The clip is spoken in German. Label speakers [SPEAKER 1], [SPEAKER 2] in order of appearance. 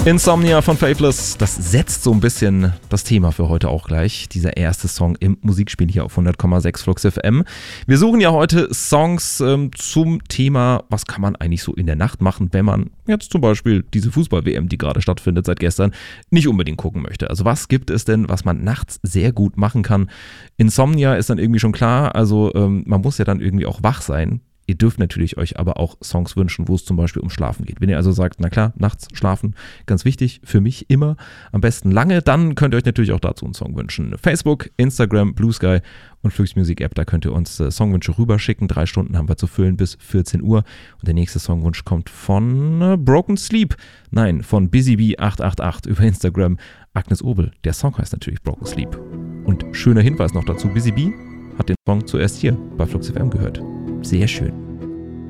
[SPEAKER 1] Insomnia von Faithless, das setzt so ein bisschen das Thema für heute auch gleich. Dieser erste Song im Musikspiel hier auf 100,6 Flux FM. Wir suchen ja heute Songs zum Thema, was kann man eigentlich so in der Nacht machen, wenn man jetzt zum Beispiel diese Fußball-WM, die gerade stattfindet seit gestern, nicht unbedingt gucken möchte. Also was gibt es denn, was man nachts sehr gut machen kann? Insomnia ist dann irgendwie schon klar, also man muss ja dann irgendwie auch wach sein. Ihr dürft natürlich euch aber auch Songs wünschen, wo es zum Beispiel um Schlafen geht. Wenn ihr also sagt, na klar, nachts schlafen, ganz wichtig, für mich immer, am besten lange, dann könnt ihr euch natürlich auch dazu einen Song wünschen. Facebook, Instagram, Blue Sky und Flux Music App, da könnt ihr uns Songwünsche rüberschicken. 3 Stunden haben wir zu füllen bis 14 Uhr. Und der nächste Songwunsch kommt von Broken Sleep. Nein, von BusyBee888 über Instagram. Agnes Obel, der Song heißt natürlich Broken Sleep. Und schöner Hinweis noch dazu, Busy Bee hat den Song zuerst hier bei Flux FM gehört. Sehr schön.